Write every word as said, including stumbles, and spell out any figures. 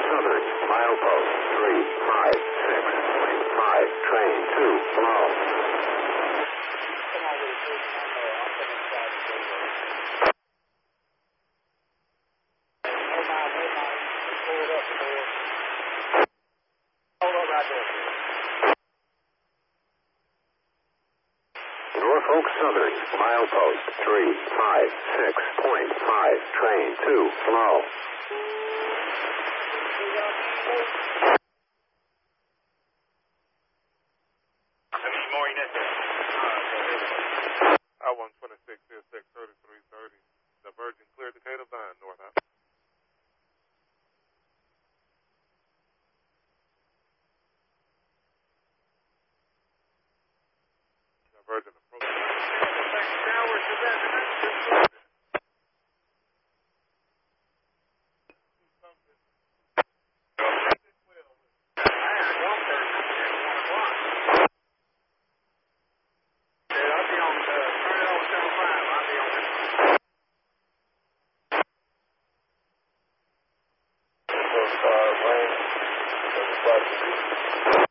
Southern, milepost three five six point five, train two below. Norfolk Southern, milepost three five six point five, train two below. I one twenty-six, six thirty-three thirty. The Virgin cleared Decatur Vine, north out. The Virgin approaching. Uh, rain,